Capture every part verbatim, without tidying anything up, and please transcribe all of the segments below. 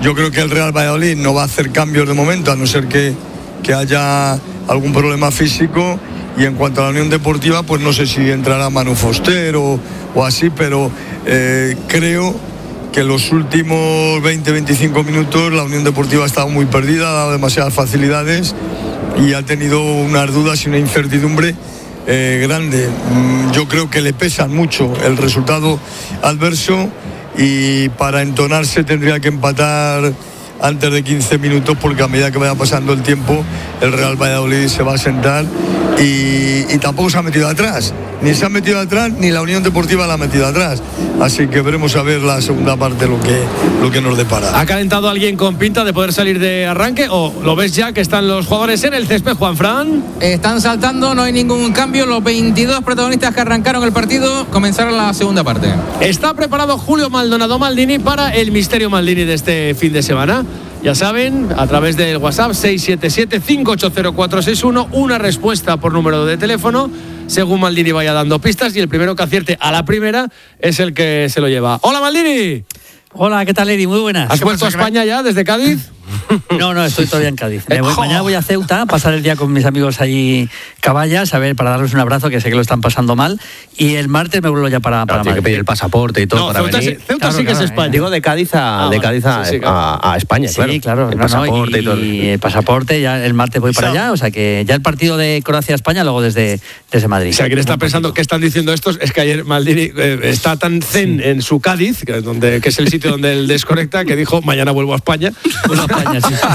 yo creo que el Real Valladolid no va a hacer cambios de momento, a no ser que, que haya algún problema físico. Y en cuanto a la Unión Deportiva, pues no sé si entrará Manu Foster o, o así, pero eh, creo que en los últimos veinte a veinticinco minutos la Unión Deportiva ha estado muy perdida, ha dado demasiadas facilidades y ha tenido unas dudas y una incertidumbre eh, grande. Yo creo que le pesan mucho el resultado adverso y para entonarse tendría que empatar antes de quince minutos, porque a medida que vaya pasando el tiempo el Real Valladolid se va a sentar y, y tampoco se ha metido atrás, ni se ha metido atrás ni la Unión Deportiva la ha metido atrás, así que veremos a ver la segunda parte lo que, lo que nos depara. ¿Ha calentado alguien con pinta de poder salir de arranque o lo ves ya que están los jugadores en el césped, Juanfran? Están saltando, no hay ningún cambio, los veintidós protagonistas que arrancaron el partido comenzaron la segunda parte. ¿Está preparado Julio Maldonado Maldini para el misterio Maldini de este fin de semana? Ya saben, a través del WhatsApp seis siete siete, cinco ocho cero, cuatro seis uno, una respuesta por número de teléfono, según Maldini vaya dando pistas, y el primero que acierte a la primera es el que se lo lleva. ¡Hola, Maldini! Hola, ¿qué tal, Eri? Muy buenas. ¿Has vuelto a España ya desde Cádiz? No, no, estoy todavía en Cádiz. Me voy, mañana voy a Ceuta a pasar el día con mis amigos allí caballas, a ver, para darles un abrazo, que sé que lo están pasando mal. Y el martes me vuelvo ya para, para Madrid. Tiene que pedir el pasaporte y todo no, para Ceuta venir. Sí, Ceuta claro, sí que claro, es España. Digo de Cádiz a, ah, de Cádiz a, sí, sí, claro. a, a España, sí, claro. Sí, claro. El no, pasaporte no, y, y todo. Y el pasaporte, ya el martes voy para allá, o sea que ya el partido de Croacia-España, luego desde, desde Madrid. O sea, quien está pensando qué están diciendo estos es que ayer Maldini eh, está tan zen sí. en su Cádiz, que, donde, que es el sitio donde él desconecta, que dijo, mañana vuelvo a España. Vuelvo a España, sí.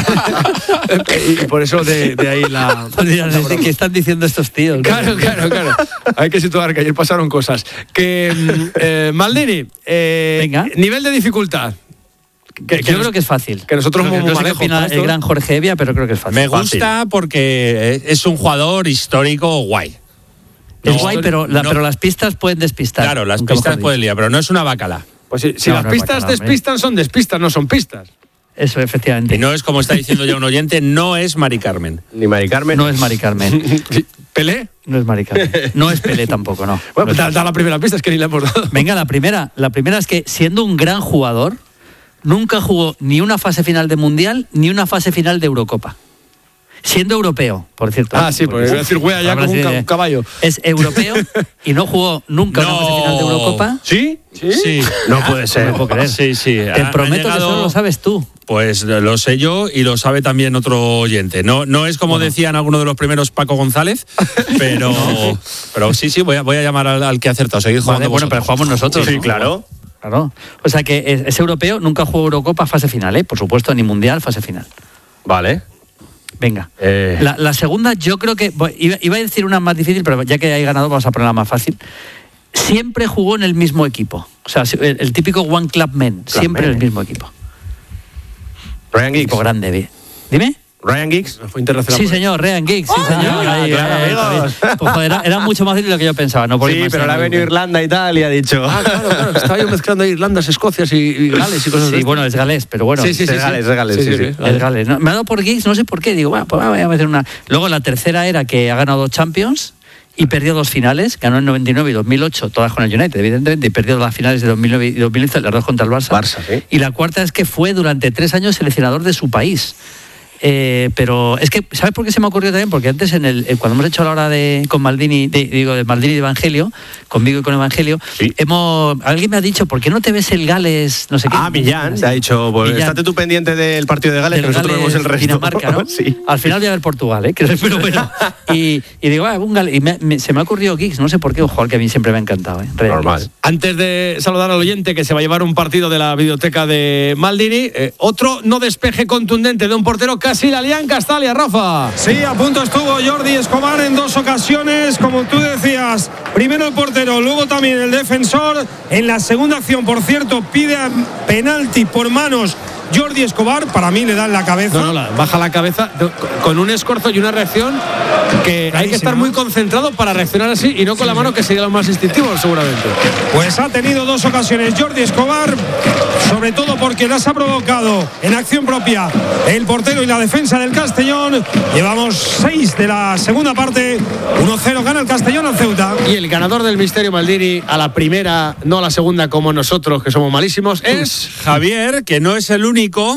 Y por eso de, de ahí la... la ¿Qué están diciendo estos tíos? Claro, claro, claro. Hay que situar que ayer pasaron cosas. Que eh, Maldini, eh, Venga. nivel de dificultad. Que, que Yo nos, creo que es fácil. Que nosotros creo que, no sé qué opina el gran Jorge Evia, pero creo que es fácil. Me gusta fácil. porque es un jugador histórico guay. Es no, guay, pero, la, no, pero las pistas pueden despistar. Claro, las pistas pueden liar, pero no es una bacala. Pues si, si no, las no pistas bacala, despistan, hombre. Son despistas, no son pistas. Eso, efectivamente. Y no es, como está diciendo ya un oyente, no es Mari Carmen. Ni Mari Carmen. No es Mari Carmen. ¿Pelé? No es Mari Carmen. No es Pelé tampoco, no. Bueno, no da, da la primera pista, es que ni la hemos dado. Venga, la primera. La primera es que, siendo un gran jugador, nunca jugó ni una fase final de Mundial ni una fase final de Eurocopa. Siendo europeo, por cierto. Ah, sí, porque iba a decir, wea, ya como un, un caballo. Es europeo y no jugó nunca no. una fase final de Eurocopa. ¿Sí? ¿Sí? Sí. No puede ser. No puedo creer. Sí, sí. Te ha, prometo llegado, que solo lo sabes tú. Pues lo sé yo y lo sabe también otro oyente. No, no es como bueno. decían algunos de los primeros, Paco González, pero, no. pero sí, sí, voy a, voy a llamar al, al que ha acertado. Seguid jugando. Vale, bueno, pero jugamos nosotros. Sí, ¿no? Claro. Claro. O sea que es, es europeo, nunca jugó Eurocopa fase final, ¿eh? Por supuesto, ni Mundial, fase final. Vale. Venga. Eh. La, la segunda, yo creo que. Iba, iba a decir una más difícil, pero ya que hay ganado, vamos a ponerla más fácil. Siempre jugó en el mismo equipo. O sea, el, el típico One Club Men. Club siempre en el mismo equipo. Ryan Giggs. Equipo grande, ¿dime? Ryan Giggs. Fue internacional. Sí, señor, Ryan Giggs. Sí, señor. Oh, ahí, claro, ahí, amigos. Pues, joder, era, era mucho más difícil de lo que yo pensaba. No sí, pero le ha venido Irlanda y tal y ha dicho. Ah, claro, claro. Estaba yo mezclando Irlandas, Escocias y, y Gales y cosas así. Sí, bueno, es galés, pero bueno. Sí, sí, sí. Es galés, es galés. Sí, sí, sí, sí. Es galés. No, me ha dado por Giggs, no sé por qué. Digo, bueno, pues voy a hacer una. Luego la tercera era que ha ganado dos Champions y perdió dos finales. Ganó en noventa y nueve y dos mil ocho, todas con el United, evidentemente, y perdió las finales de dos mil nueve y dos mil once, las dos contra el Barça. Barça, sí. Y la cuarta es que fue durante tres años seleccionador de su país. Eh, pero es que, ¿sabes por qué se me ocurrió también? Porque antes, en el, cuando hemos hecho la hora de con Maldini, de, digo, de Maldini de Evangelio, conmigo y con Evangelio, sí. hemos, alguien me ha dicho, ¿por qué no te ves el Gales? No sé qué. Ah, Millán, te ha dicho, pues, estate tú pendiente del partido de Gales, que nosotros Gales, vemos el resto. Dinamarca, ¿no? Sí. Al final voy a ver Portugal, ¿eh? Pero bueno. y, y digo, ah, un Gales. Y me, me, se me ha ocurrido Giggs, no sé por qué, un jugador que a mí siempre me ha encantado, ¿eh? Normal. Giggs. Antes de saludar al oyente que se va a llevar un partido de la videoteca de Maldini, eh, otro no despeje contundente de un portero, casi la lian Castalia, Rafa. Sí, a punto estuvo Jordi Escobar en dos ocasiones, como tú decías, primero el portero, luego también el defensor. En la segunda acción, por cierto, pide penalti por manos Jordi Escobar, para mí le da en la cabeza. No, no, la, baja la cabeza con un escorzo y una reacción que hay que estar muy concentrado para reaccionar así y no con la mano, que sería lo más instintivo seguramente. Pues ha tenido dos ocasiones Jordi Escobar, sobre todo porque las ha provocado en acción propia el portero y la defensa del Castellón. Llevamos seis de la segunda parte, uno cero gana el Castellón al Ceuta. Y el ganador del misterio Maldini a la primera, no a la segunda como nosotros, que somos malísimos, es Javier, que no es el único